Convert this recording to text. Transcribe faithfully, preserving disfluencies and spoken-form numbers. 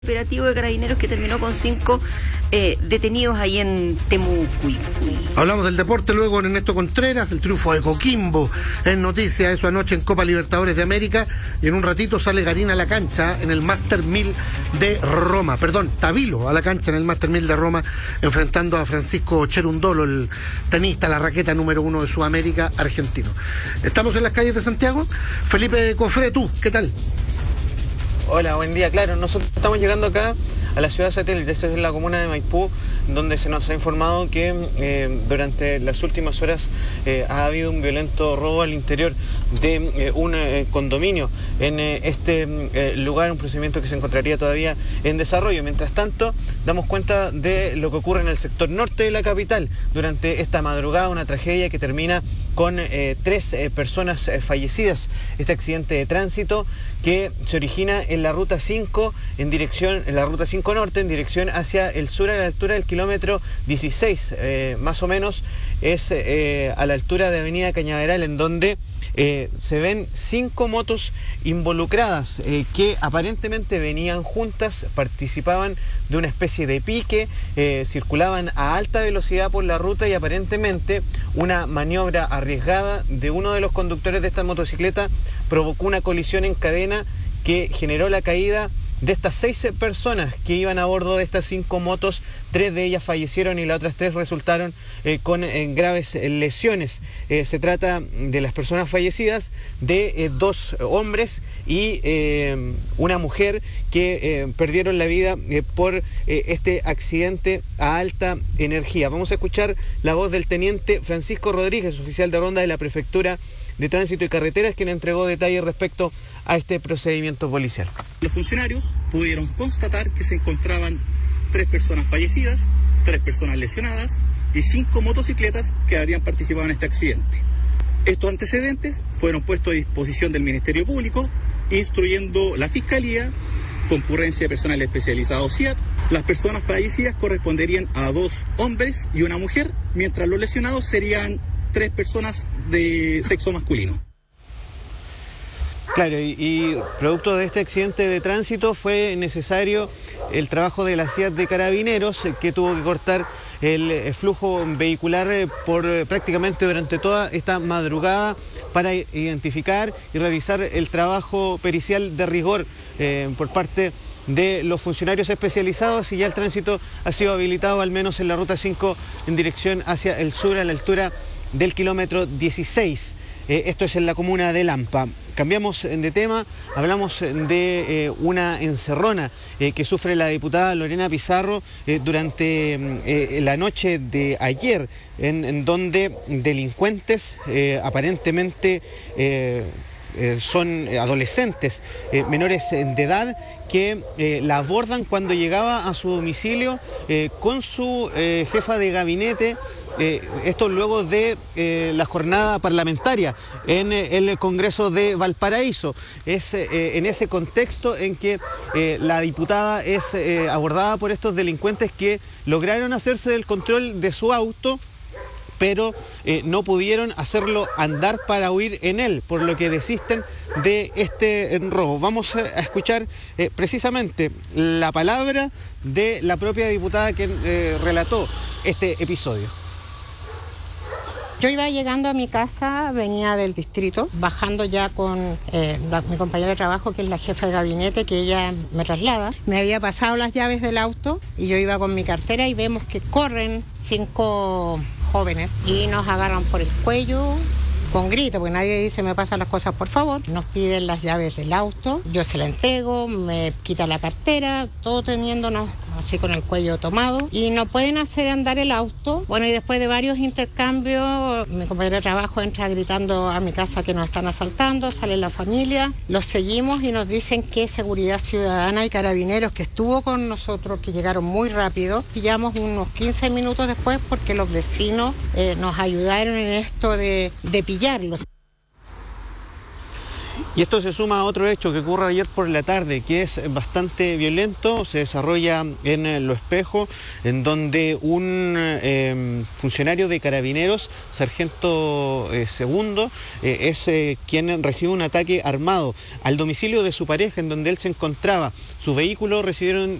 Operativo de Carabineros que terminó con cinco eh, detenidos ahí en Temucuy. Hablamos del deporte luego en Ernesto Contreras, el triunfo de Coquimbo es noticia, eso anoche en Copa Libertadores de América, y en un ratito sale Garín a la cancha en el Master mil de Roma, perdón, Tavilo a la cancha en el Master mil de Roma, enfrentando a Francisco Cherundolo, el tenista, la raqueta número uno de Sudamérica, argentino. Estamos en las calles de Santiago. Felipe Cofré, tú, ¿qué tal? Hola, buen día. Claro, nosotros estamos llegando acá a la ciudad satélite, esta es la comuna de Maipú, donde se nos ha informado que eh, durante las últimas horas eh, ha habido un violento robo al interior de eh, un eh, condominio en eh, este eh, lugar, un procedimiento que se encontraría todavía en desarrollo. Mientras tanto, damos cuenta de lo que ocurre en el sector norte de la capital durante esta madrugada, una tragedia que termina con eh, tres eh, personas eh, fallecidas. Este accidente de tránsito que se origina en la ruta cinco, en dirección, en la ruta cinco norte, en dirección hacia el sur, a la altura del kilómetro dieciséis, eh, más o menos, es eh, a la altura de Avenida Cañaveral, en donde eh, se ven cinco motos involucradas eh, que aparentemente venían juntas, participaban de una especie de pique, eh, circulaban a alta velocidad por la ruta y aparentemente una maniobra arriesgada de uno de los conductores de esta motocicleta provocó una colisión en cadena que generó la caída de estas seis personas que iban a bordo de estas cinco motos. Tres de ellas fallecieron y las otras tres resultaron eh, con eh, graves eh, lesiones. Eh, se trata de las personas fallecidas, de eh, dos hombres y eh, una mujer que eh, perdieron la vida eh, por eh, este accidente a alta energía. Vamos a escuchar la voz del teniente Francisco Rodríguez, oficial de ronda de la Prefectura de Tránsito y Carreteras, quien entregó detalles respecto a este procedimiento policial. Los funcionarios pudieron constatar que se encontraban tres personas fallecidas, tres personas lesionadas y cinco motocicletas que habrían participado en este accidente. Estos antecedentes fueron puestos a disposición del Ministerio Público, instruyendo la Fiscalía, concurrencia de personal especializado C I A T. Las personas fallecidas corresponderían a dos hombres y una mujer, mientras los lesionados serían tres personas de sexo masculino. Claro, y, y producto de este accidente de tránsito fue necesario el trabajo de la C I A T de Carabineros, que tuvo que cortar el flujo vehicular por prácticamente durante toda esta madrugada para identificar y realizar el trabajo pericial de rigor eh, por parte de los funcionarios especializados, y ya el tránsito ha sido habilitado al menos en la ruta cinco en dirección hacia el sur a la altura del kilómetro dieciséis. Eh, esto es en la comuna de Lampa. Cambiamos de tema, hablamos de eh, una encerrona eh, que sufre la diputada Lorena Pizarro eh, durante eh, la noche de ayer, en, en donde delincuentes eh, aparentemente eh, eh, son adolescentes, eh, menores de edad, que eh, la abordan cuando llegaba a su domicilio eh, con su eh, jefa de gabinete. Eh, esto luego de eh, la jornada parlamentaria en eh, el Congreso de Valparaíso. Es eh, en ese contexto en que eh, la diputada es eh, abordada por estos delincuentes que lograron hacerse del control de su auto, pero eh, no pudieron hacerlo andar para huir en él, por lo que desisten de este robo. Vamos a escuchar eh, precisamente la palabra de la propia diputada que eh, relató este episodio. Yo iba llegando a mi casa, venía del distrito, bajando ya con eh, la, mi compañera de trabajo, que es la jefa de gabinete, que ella me traslada. Me había pasado las llaves del auto y yo iba con mi cartera y vemos que corren cinco jóvenes y nos agarran por el cuello con grito, porque nadie dice me pasan las cosas por favor. Nos piden las llaves del auto, yo se la entrego, me quita la cartera, todo teniéndonos así con el cuello tomado, y no pueden hacer andar el auto. Bueno, y después de varios intercambios, mi compañero de trabajo entra gritando a mi casa que nos están asaltando, sale la familia, los seguimos y nos dicen que Seguridad Ciudadana y Carabineros, que estuvo con nosotros, que llegaron muy rápido. Pillamos unos quince minutos después porque los vecinos eh, nos ayudaron en esto de, de pillarlos. Y esto se suma a otro hecho que ocurre ayer por la tarde, que es bastante violento, se desarrolla en Lo Espejo, en donde un eh, funcionario de Carabineros, sargento eh, segundo, eh, es eh, quien recibe un ataque armado al domicilio de su pareja, en donde él se encontraba. Su vehículo recibieron